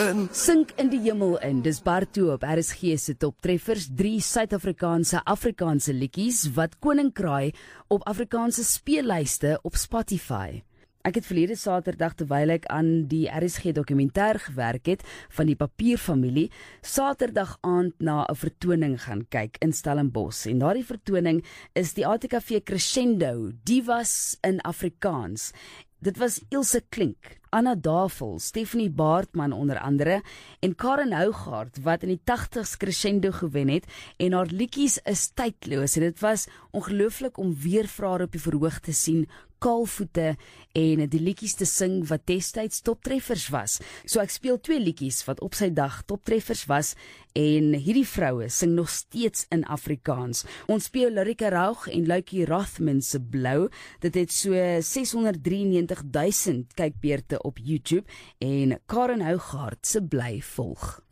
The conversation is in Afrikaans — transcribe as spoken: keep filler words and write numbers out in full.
in. Sink in die hemel in, dis Barto op R S G se toptreffers, drie Suid-Afrikaanse Afrikaanse liedjies wat koning kraai op Afrikaanse speellyste op Spotify. Ek het verlede Saterdag, terwyl ek aan die R S G dokumentêr gewerk het van die Papierfamilie, Saterdag aand na 'n vertoning gaan kyk in Stellenbosch. En daardie vertoning is die A T K V Crescendo, Divas in Afrikaans. Dit was Ilse Klink, Anna Davel, Stephanie Baartman onder andere en Karen Hougaard wat in die tagtigs Crescendo gewen het en haar liedjies is tydloos en dit was ongelooflik om weer vir haar op die verhoog te sien, kaalvoete en die liedjies te sing wat destyds toptreffers was. So ek speel twee liedjies wat op sy dag toptreffers was en hierdie vroue sing nog steeds in Afrikaans. Ons speel Larika Raug en Luitjie Rothman se Blou. Dit het so seshonderdrieënnegentig duisend kykbeurte op YouTube en Karen Hougaard se Bly volg.